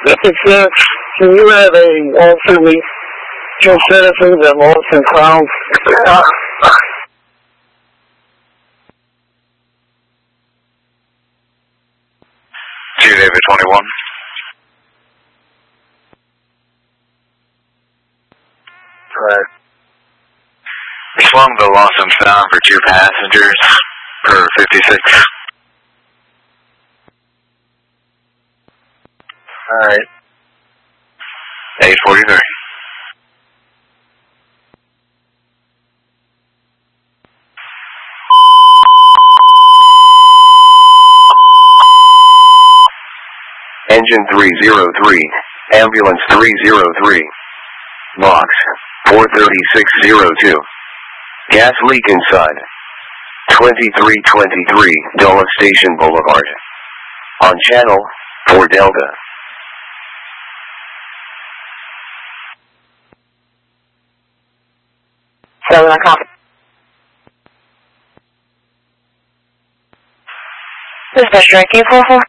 This is can you have all 2 weeks to citizens at Lost and Found? 2 David 21. Right. Swung the Lost and Found for 2 passengers per 56. Alright. 843. Engine 303, Ambulance 303. Box 43602. Gas leak inside. 2323 Dulles Station Boulevard. On channel 4 Delta. Seven, I copy. This is Dispatch Direct 444.